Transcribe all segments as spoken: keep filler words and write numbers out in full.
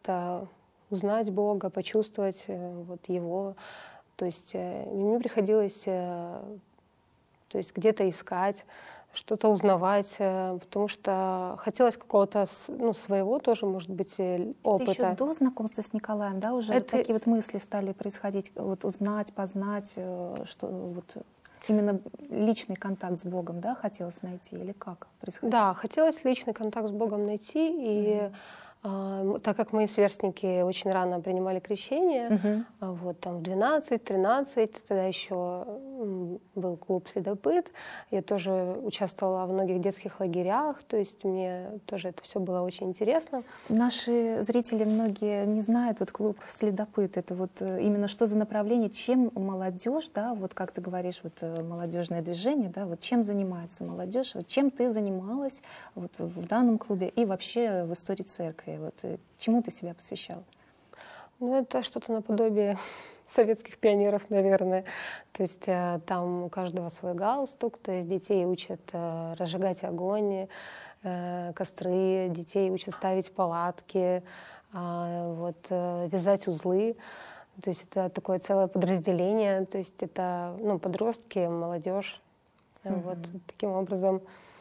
как-то узнать Бога, почувствовать вот Его. То есть мне приходилось то есть, где-то искать, что-то узнавать, потому что хотелось какого-то ну, своего тоже, может быть, опыта. Это еще до знакомства с Николаем, да, уже Это... вот такие вот мысли стали происходить, вот узнать, познать, что вот именно личный контакт с Богом, да, хотелось найти, или как происходило? Да, хотелось личный контакт с Богом найти, и mm-hmm. а, так как мои сверстники очень рано принимали крещение, mm-hmm. а, вот там в двенадцать-тринадцать, тогда еще был клуб «Следопыт», я тоже участвовала в многих детских лагерях, то есть мне тоже это все было очень интересно. Наши зрители многие не знают вот клуб «Следопыт», это вот именно что за направление, чем молодежь, да, вот как ты говоришь, вот молодежное движение, да, вот чем занимается молодежь, вот чем ты занималась вот в данном клубе и вообще в истории церкви, вот чему ты себя посвящала? Ну, это что-то наподобие советских пионеров, наверное. То есть э, там у каждого свой галстук, то есть детей учат э, разжигать огонь, э, костры, детей учат ставить палатки, э, вот, э, вязать узлы. То есть это такое целое подразделение, то есть это ну, подростки, молодежь. Mm-hmm. Вот таким образом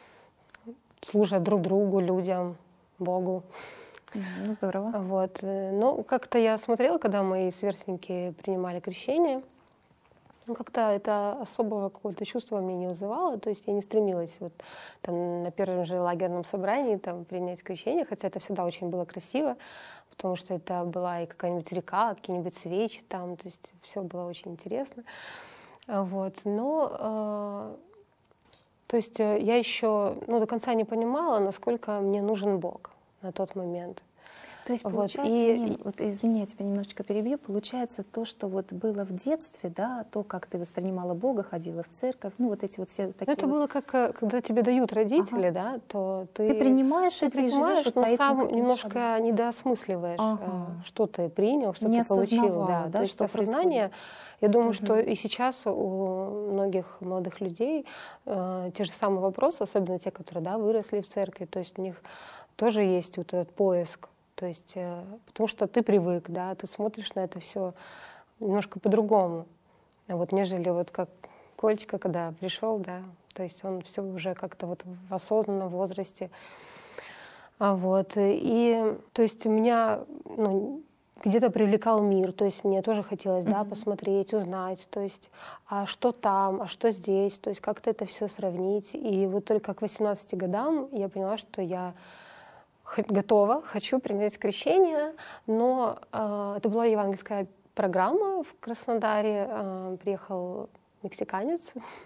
служат друг другу, людям, Богу. Mm-hmm. Здорово. Вот. Ну, как-то я смотрела, когда мои сверстники принимали крещение, ну, как-то это особого какого-то чувства мне не вызывало, то есть я не стремилась вот, там, на первом же лагерном собрании там, принять крещение, хотя это всегда очень было красиво, потому что это была и какая-нибудь река, какие-нибудь свечи там, то есть все было очень интересно. Вот. Но, э, то есть я еще ну, до конца не понимала, насколько мне нужен Бог на тот момент. То есть получается, вот, и... не, вот, извини, я тебя немножечко перебью, получается то, что вот было в детстве, да, то, как ты воспринимала Бога, ходила в церковь, ну вот эти вот все такие. Ну, это вот... было как, когда тебе дают родители, ага. да, то ты... Ты принимаешь ты это принимаешь, и живешь но вот по сам этим немножко шагам. недоосмысливаешь, Ага. что ты принял, что не ты получил. Да. Да, То есть что осознание, происходит. я думаю, угу. что и сейчас у многих молодых людей э, те же самые вопросы, особенно те, которые да, выросли в церкви, то есть у них тоже есть вот этот поиск. То есть, э, потому что ты привык, да, ты смотришь на это все немножко по-другому, вот, нежели вот как Кольчика, когда пришел, да, то есть он все уже как-то вот в осознанном возрасте. А вот, и, то есть меня ну, где-то привлекал мир, то есть мне тоже хотелось, mm-hmm. да, посмотреть, узнать, то есть, а что там, а что здесь, то есть как-то это все сравнить. И вот только к восемнадцати годам я поняла, что я готова, хочу принять крещение, но э, это была евангельская программа в Краснодаре, э, приехал мексиканец,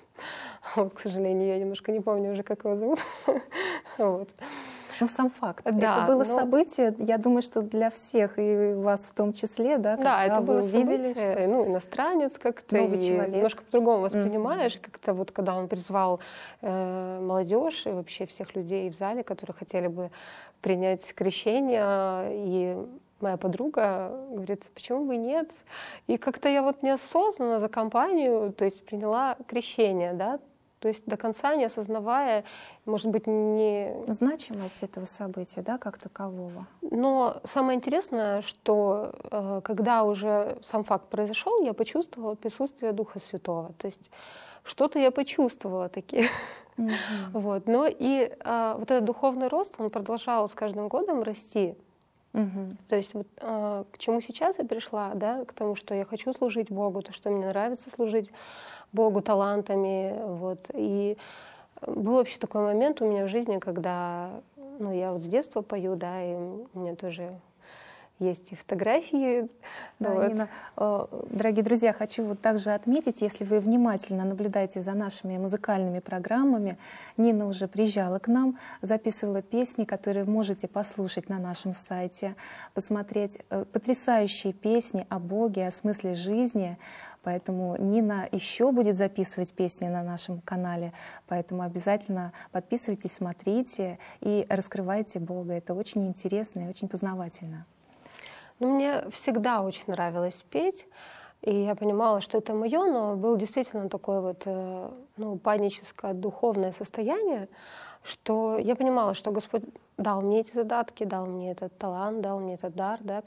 вот, к сожалению, я немножко не помню уже, как его зовут. Вот. Ну, сам факт. Да, это было но... событие, я думаю, что для всех, и вас в том числе, да, когда да, это вы было увидели, событие, что... ну, иностранец как-то, новый и человек. немножко по-другому воспринимаешь, mm-hmm. как-то вот, когда он призвал э, молодежь и вообще всех людей в зале, которые хотели бы принять крещение, и моя подруга говорит, почему бы нет? И как-то я вот неосознанно за компанию, то есть приняла крещение, да, то есть до конца не осознавая, может быть, не... Значимость этого события, да, как такового. Но самое интересное, что э, когда уже сам факт произошел, я почувствовала присутствие Духа Святого. То есть что-то я почувствовала таки. Mm-hmm. Вот. Но и э, вот этот духовный рост, он продолжал с каждым годом расти. Mm-hmm. То есть вот, э, к чему сейчас я пришла, да, к тому, что я хочу служить Богу, то, что мне нравится служить Богу талантами. Вот. И был вообще такой момент у меня в жизни, когда ну, я вот с детства пою, да, и у меня тоже есть и фотографии. Да, вот. Нина, дорогие друзья, хочу вот также отметить, если вы внимательно наблюдаете за нашими музыкальными программами, Нина уже приезжала к нам, записывала песни, которые можете послушать на нашем сайте, посмотреть потрясающие песни о Боге, о смысле жизни. Поэтому Нина еще будет записывать песни на нашем канале, поэтому обязательно подписывайтесь, смотрите и раскрывайте Бога. Это очень интересно и очень познавательно. Ну, мне всегда очень нравилось петь, и я понимала, что это мое, но было действительно такое вот ну, паническое духовное состояние, что я понимала, что Господь дал мне эти задатки, дал мне этот талант, дал мне этот дар, да,